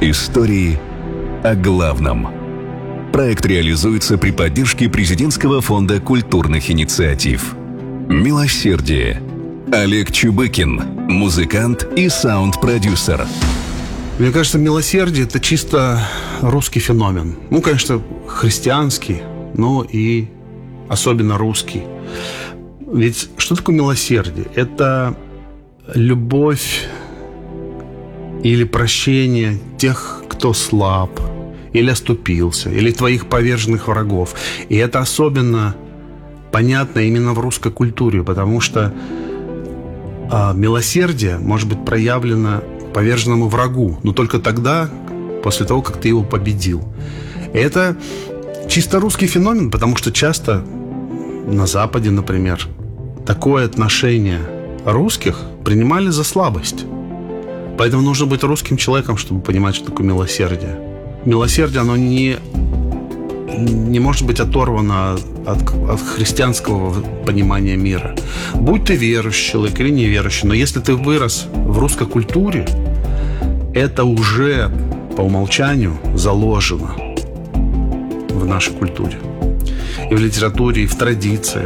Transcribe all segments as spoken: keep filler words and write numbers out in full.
Истории о главном. Проект реализуется при поддержке Президентского фонда культурных инициатив. «Милосердие». Олег Чубыкин, музыкант и саунд-продюсер. Мне кажется, милосердие – это чисто русский феномен. Ну, конечно, христианский, но и особенно русский. Ведь что такое милосердие? Это любовь или прощение тех, кто слаб, или оступился, или твоих поверженных врагов. И это особенно понятно именно в русской культуре, потому что а, милосердие может быть проявлено поверженному врагу, но только тогда, после того, как ты его победил. И это чисто русский феномен, потому что часто на Западе, например, такое отношение русских принимали за слабость. Поэтому нужно быть русским человеком, чтобы понимать, что такое милосердие. Милосердие, оно не, не может быть оторвано от, от христианского понимания мира. Будь ты верующий человек или неверующий, но если ты вырос в русской культуре, это уже по умолчанию заложено в нашей культуре. И в литературе, и в традициях.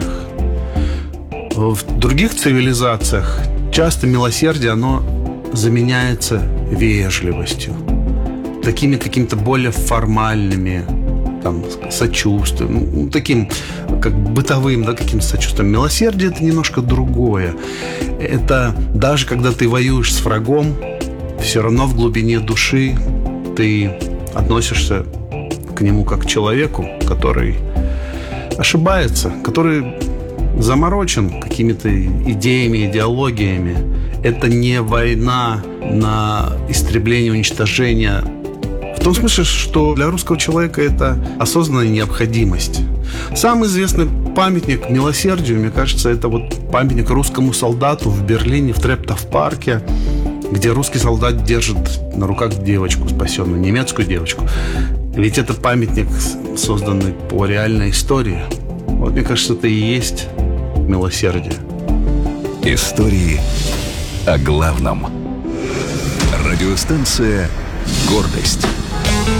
В других цивилизациях часто милосердие, оно заменяется вежливостью, такими какими-то более формальными, там, сочувствием, ну, таким, как бытовым, да, каким-то сочувствием. Милосердие – это немножко другое. Это даже когда ты воюешь с врагом, все равно в глубине души ты относишься к нему как к человеку, который ошибается, который заморочен какими-то идеями, идеологиями. Это не война на истребление, уничтожение. В том смысле, что для русского человека это осознанная необходимость. Самый известный памятник милосердию, мне кажется, это вот памятник русскому солдату в Берлине, в Трептов-парке, где русский солдат держит на руках девочку спасенную, немецкую девочку. Ведь это памятник, созданный по реальной истории. Вот, мне кажется, это и есть милосердие. Истории о главном. Радиостанция «Гордость».